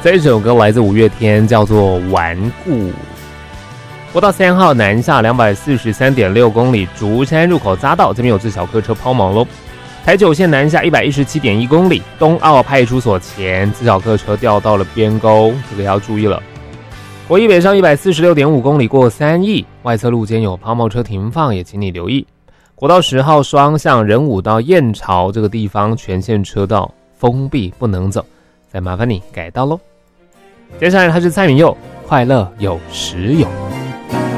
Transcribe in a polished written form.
这首歌来自五月天，叫做《顽固》。国道3号南下243.6公里，竹山入口匝道这边有自小客车抛锚喽。台九线南下117.1公里，东澳派出所前自小客车掉到了边沟，这个要注意了。国一北上146.5公里过3义，外侧路肩有抛锚车停放，也请你留意。国道10号双向仁武到燕巢这个地方全线车道封闭不能走，再麻烦你改道喽。接下来它是蔡明佑，快乐有时有。